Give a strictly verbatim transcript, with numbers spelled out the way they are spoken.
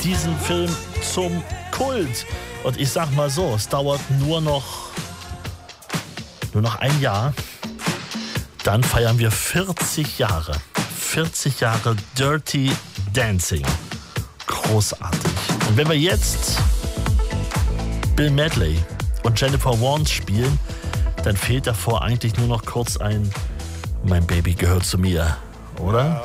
diesen Film zum Kult. Und ich sag mal so, es dauert nur noch, nur noch ein Jahr. Dann feiern wir vierzig Jahre. vierzig Jahre Dirty Dancing. Großartig. Und wenn wir jetzt Bill Medley und Jennifer Warnes spielen, dann fehlt davor eigentlich nur noch kurz ein Mein Baby gehört zu mir, oder?